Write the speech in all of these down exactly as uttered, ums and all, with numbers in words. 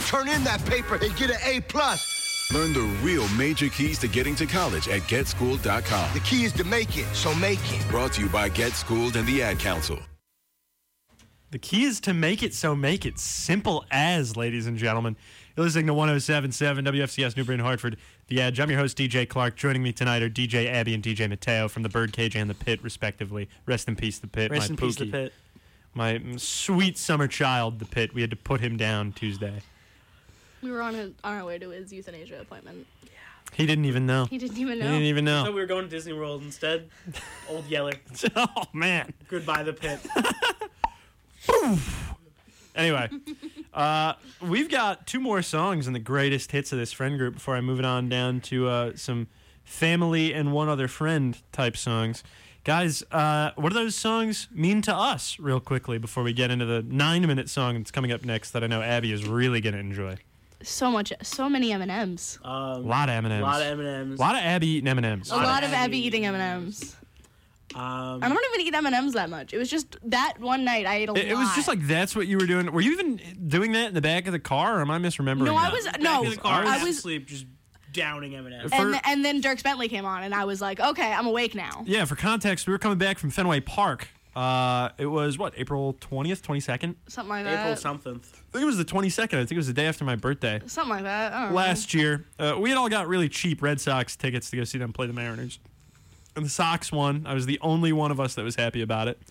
turn in that paper and get an A plus. Learn the real major keys to getting to college at get schooled dot com. The key is to make it, so make it. Brought to you by Get Schooled and the Ad Council. The key is to make it, so make it. Simple as, ladies and gentlemen. You're listening to one oh seven point seven W F C S New Britain Hartford, The Edge. I'm your host, D J Clark. Joining me tonight are D J Abby and D J Mateo from the Birdcage and the Pit, respectively. Rest in peace, the Pit. Rest my in peace, Pookie. the Pit. My sweet summer child, the Pit. We had to put him down Tuesday. We were on, a, on our way to his euthanasia appointment. He didn't even know. He didn't even know. He didn't even know. So we were going to Disney World instead. Old Yeller. Oh, man. Goodbye, the Pit. Anyway, uh, we've got two more songs in the greatest hits of this friend group before I move it on down to uh, some family and one other friend type songs. Guys, uh, what do those songs mean to us real quickly before we get into the nine-minute song that's coming up next that I know Abby is really going to enjoy? So much, so many M and M's. Um, A lot of M and M's. A lot of M and M's. A lot of Abby eating M and M's. A lot of Abby eating M and M's. Um, I don't even eat M and M's that much. It was just that one night I ate a It, lot. it was just like that's what you were doing. Were you even doing that in the back of the car, or am I misremembering? No, I that? was Back no. in the car, I half was asleep, just downing M and M's. For- and, th- and then Dirks Bentley came on, and I was like, okay, I'm awake now. Yeah, for context, we were coming back from Fenway Park. Uh, it was, what, April twentieth, twenty-second? Something like that. April something. I think it was the twenty-second. I think it was the day after my birthday. Something like that. I don't Last year, uh, we had all got really cheap Red Sox tickets to go see them play the Mariners. And the Sox won. I was the only one of us that was happy about it.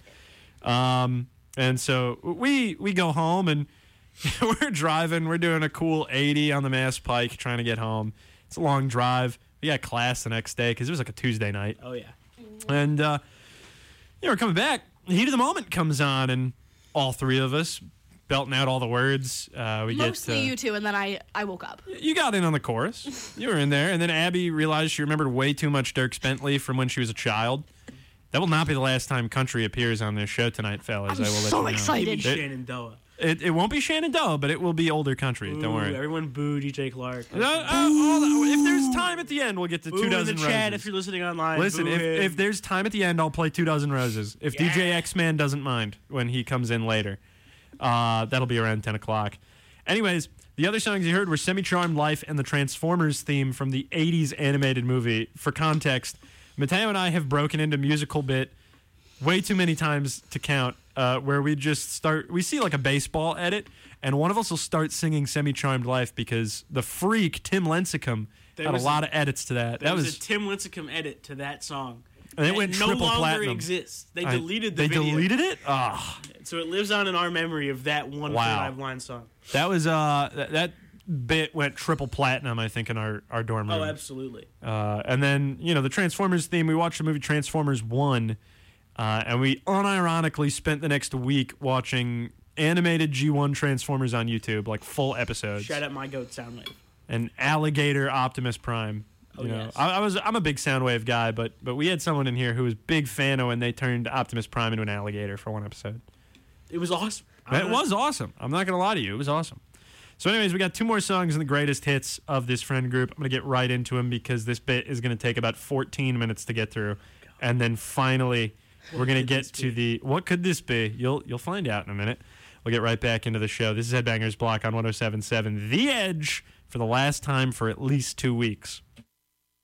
Um, and so we we go home, and we're driving. We're doing a cool eighty on the Mass Pike, trying to get home. It's a long drive. We got class the next day because it was like a Tuesday night. Oh, yeah. And, uh, you know, we're coming back. Heat of the Moment comes on, and all three of us belting out all the words. Uh, we Mostly get, uh, you two, and then I, I woke up. You got in on the chorus. You were in there. And then Abby realized she remembered way too much Dirks Bentley from when she was a child. That will not be the last time country appears on this show tonight, fellas. I'm I will let so you know. excited. Maybe It, Shenandoah. it, it won't be Shenandoah, but it will be older country. Ooh, Don't worry. Everyone boo D J Clark. Uh, uh, all the- if there's time at the end, we'll get to Boo two dozen in the chat roses. if you're listening online. Listen, boo if, him. if there's time at the end, I'll play Two Dozen Roses. If Yeah. D J X-Man doesn't mind when he comes in later. Uh, that'll be around ten o'clock. Anyways, the other songs you heard were Semi-Charmed Life and the Transformers theme from the eighties animated movie. For context, Mateo and I have broken into musical bit way too many times to count, uh, where we just start, we see like a baseball edit, and one of us will start singing Semi-Charmed Life because the freak, Tim Lincecum, There had a was lot a- of edits to that. There That was, was a Tim Lincecum edit to that song. And it that went no triple longer platinum. exists. They I- deleted the They video. deleted it? Ah. So it lives on in our memory of that one Wow. five line song. That was uh that, that bit went triple platinum, I think, in our, our dorm room. Oh, absolutely. Uh, and then, you know, the Transformers theme, we watched the movie Transformers one, uh, and we unironically spent the next week watching animated G one Transformers on YouTube, like full episodes. Shout out my goat Soundwave. And Alligator Optimus Prime. You Oh, know, yes. I, I was I'm a big Soundwave guy, but but we had someone in here who was big fan of when they turned Optimus Prime into an alligator for one episode. It was awesome. I It don't know. was awesome. I'm not gonna lie to you, it was awesome. So, anyways, we got two more songs in the greatest hits of this friend group. I'm gonna get right into them because this bit is gonna take about fourteen minutes to get through, and then finally we're gonna could get this to be? the what could this be? You'll you'll find out in a minute. We'll get right back into the show. This is Headbangers Block on one oh seven point seven The Edge for the last time for at least two weeks.